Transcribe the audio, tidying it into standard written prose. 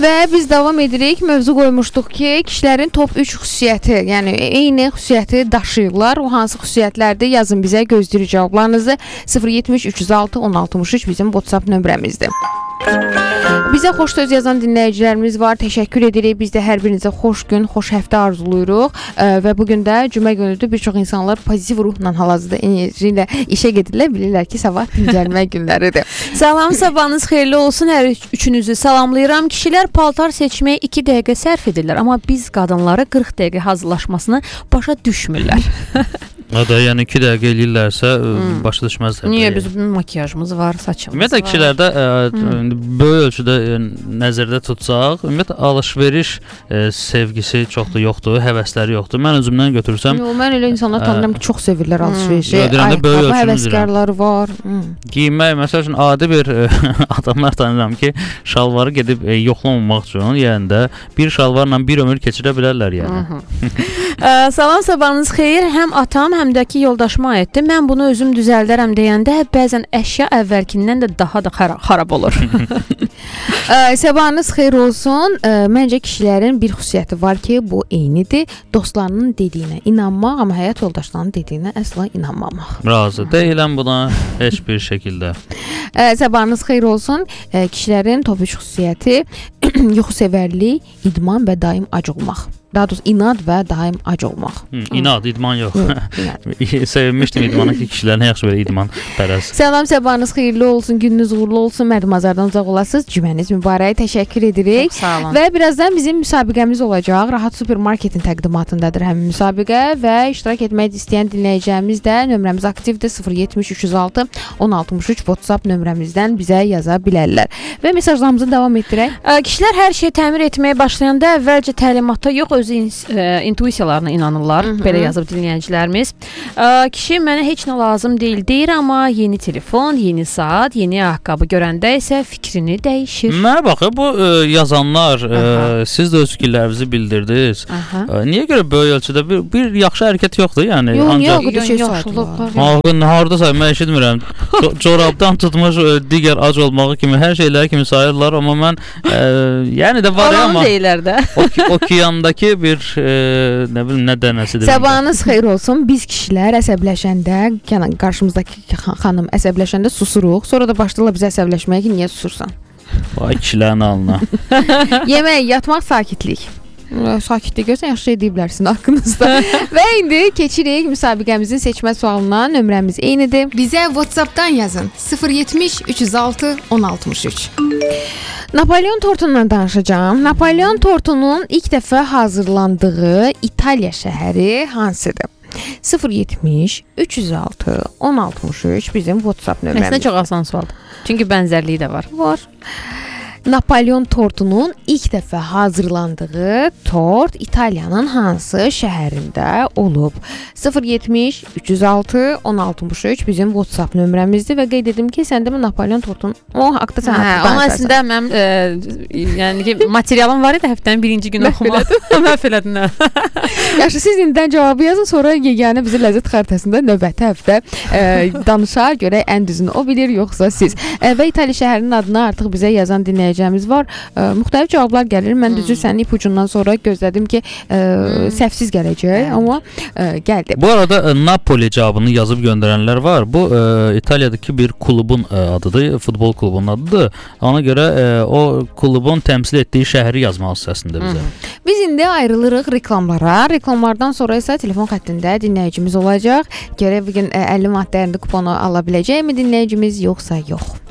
Və biz davam edirik. Mövzu qoymuşduq ki, kişilərin top 3 xüsusiyyəti, yəni eyni xüsusiyyəti daşıyırlar. O hansı xüsusiyyətlərdir? Yazın bizə, gözləyirik cavablarınızı. 070 306 1063 bizim WhatsApp nömrəmizdir. Bizə xoş söz yazan dinləyicilərimiz var. Təşəkkür edirik. Biz də hər birinizə xoş gün, xoş həftə arzuluyuruq. Və bugün də cümə günüdür. Bir çox insanlar pozitiv ruhla, hal-hazırda enerji ilə işə gedirlər. Bilirlər ki, sabah dincəlmə günləridir. Salam, sabahınız xeyirli olsun. Hər üçünüzü salamlayıram. Kişilər paltar seçməyə 2 dəqiqə sərf edirlər. Amma biz qadınları 40 dəqiqə hazırlaşmasını başa düşmürlər. Da, yəni 2 dəqiqə eləyirlərsə başa düşməzlər. Niyə? Bizim makyajımız var, saçımız ümumiyyətlə, var. kişilərdə böyük ölçüdə nəzərdə tutsaq, ümumiyyətlə alış-veriş sevgisi çoxdur, yoxdur, həvəsləri yoxdur. Mən özümdən götürsəm... Yox, mən elə insanlar tanıyıram ki, çox sevirlər alış-verişi. Ayaqqabı həvəskarları var. Giyinmək, məsəl üçün, adi bir adamlar tanıyıram ki, şalvarı gedib yoxlamamaq üçün, yəni də bir şalvarla bir ömür keçirə bilərlər, yəni. Salam, sabahınız xeyir. Həm atam, həm də ki, yoldaşıma aiddir. Mən bunu özüm düzəldərəm deyəndə bəzən əşya əvvəlkindən də daha da xarab olur. Sabahınız xeyir olsun. Məncə kişilərin bir xüsusiyyəti var ki, bu eynidir. Dostlarının dediyinə inanmaq, amma həyat yoldaşlarının dediyinə əsla inanmamaq. Razı deyiləm buna heç bir şəkildə. Sabahınız xeyir olsun. Kişilərin top 3 xüsusiyyəti yuxusevərlik, idman və daim ac olmaq. Daha doğrusu inad və daim ac olmaq. İnad, idman yox. Sevinmişdim idmanı ki, kişilərin yaxşı belə idman pərəz. Salam, sabahınız xeyirli olsun, gününüz uğurlu olsun, mərdimazardan uzaq olasınız. Cüməniz mübarək, təşəkkür edirik. Çox sağ olun. Və birazdan bizim müsabiqəmiz olacaq. Rahat Supermarketin təqdimatındadır həmin müsabiqə və iştirak etmək istəyən dinləyicilərimiz də nömrəmiz aktivdir 070 306 1063 WhatsApp nömrəmizdən bizə yaza bilərlər. Və mesajlarımızı davam etdirək. Kişilər hər şeyi təmir etməyə başlayanda əvvəlcə təlimata yox, öz intuisiyalarına inanırlar. Belə yazıb dinləyicilərimiz. Kişi mənə heç nə lazım deyil deyir, amma yeni telefon, yeni saat, yeni ayaqqabı görəndə isə fikrini dəyişir. Mənə baxın, bu yazanlar, siz də öz fikirlərinizi bildirdiniz. Niyə görə böyük ölçüdə bir yaxşı hərəkət yoxdur? Yəni, harada say, mən eşitmirəm. Corabdan tutmuş digər ac olmağı kimi, hər şeyləri kimi sayırlar, amma mən yəni də var ya, amma deyirlər də. Okeandakı bir nə bilim nə dənəsidir. Sabahınız xeyir olsun. Biz kişilər əsəbləşəndə, qarşımızdakı xanım əsəbləşəndə susuruq. Sonra da başlayırlar bizə əsəbləşməyə ki, niyə susursan? Vay kişilərin alına. Yemək, yatmaq, sakitlik. Sakitlik görsən, yaxşı şey deyiblərsin haqqınızda. Və indi keçirik müsabiqəmizin seçmə sualına. Nömrəmiz eynidir. Bizə WhatsApp-dan yazın. 070 306 1063. Napolyon tortundan danışacağım. Napolyon tortunun ilk dəfə hazırlandığı İtaliya şəhəri hansıdır? 070 306 1063 bizim WhatsApp nömrəmiz. Əslində çox asan sualdır. Çünki bənzərliyi də var. Var. Napolyon tortunun ilk dəfə hazırlandığı tort İtaliyanın hansı şəhərində olub? 070 306 1063 bizim WhatsApp nömrəmizdir və qeyd edim ki, sən demə Napolyon tortunun o haqda sən Onun əslində mənim yəni ki, materialım var idi həftənin birinci günü oxumaq. Məhv elədin. Yaxşı, siz indidən cavabı yazın, sonra yeganə bizi ləzzət xəritəsində növbəti həftə danışa görək ən düzünü o bilir, yoxsa siz. Və İtaliya şəhərinin adını artıq bizə yazan dinləyicimiz var. Müxtəlif cavablar gəlir. Mən düzü sənin ipucundan sonra gözlədim ki, səhvsiz gələcək, amma gəldi. Bu arada Napoli cavabını yazıb göndərənlər var. Bu İtaliyadakı bir klubun adıdır, futbol klubunun adıdır. Ona görə o klubun təmsil etdiyi şəhəri yazmalısınız əslində bizə. Biz indi ayrılırıq reklamlara. Reklamlardan sonra isə telefon xəttində dinləyicimiz olacaq. Görək bugün 50 manat dəyərində kuponu ala biləcəkmi dinləyicimiz, yoxsa yox?